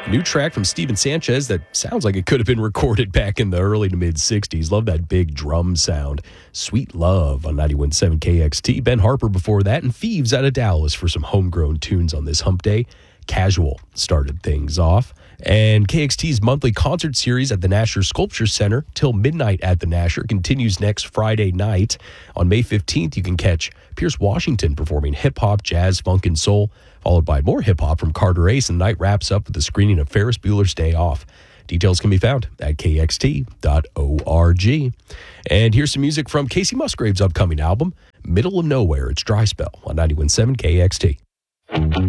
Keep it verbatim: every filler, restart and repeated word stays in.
A new track from Steven Sanchez that sounds like it could have been recorded back in the early to mid-sixties. Love that big drum sound. Sweet Love on ninety-one point seven K X T. Ben Harper before that, and Thieves out of Dallas for some homegrown tunes on this hump day. Casual started things off. And K X T's monthly concert series at the Nasher Sculpture Center till midnight at the Nasher continues next Friday night. On May fifteenth, you can catch Pierce Washington performing hip-hop, jazz, funk, and soul, followed by more hip-hop from Carter Ace, and the night wraps up with the screening of Ferris Bueller's Day Off. Details can be found at K X T dot org. And here's some music from Casey Musgrave's upcoming album, Middle of Nowhere. It's Dry Spell on ninety-one point seven K X T.